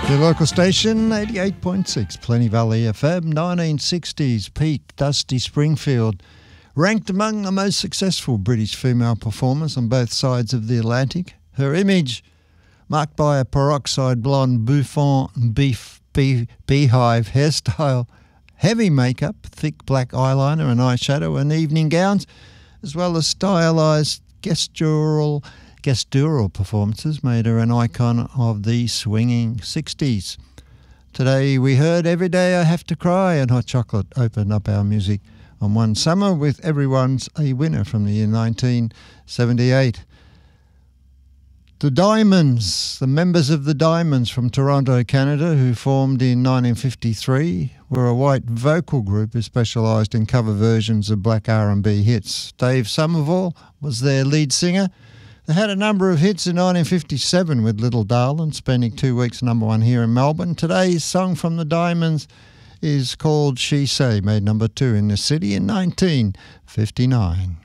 Your local station, 88.6, Plenty Valley FM, 1960s peak, Dusty Springfield. Ranked among the most successful British female performers on both sides of the Atlantic. Her image, marked by a peroxide blonde bouffant beehive hairstyle, heavy makeup, thick black eyeliner and eyeshadow and evening gowns, as well as stylised gestural performances made her an icon of the swinging 60s. Today we heard Every Day I Have to Cry, and Hot Chocolate opened up our music on One Summer with Everyone's a Winner from the year 1978. The Diamonds, the members of the Diamonds from Toronto, Canada, who formed in 1953, were a white vocal group who specialised in cover versions of black R&B hits. Dave Somerville was their lead singer. They had a number of hits in 1957 with Little Darlin', spending 2 weeks number one here in Melbourne. Today's song from the Diamonds is called She Say, made number 2 in the city in 1959.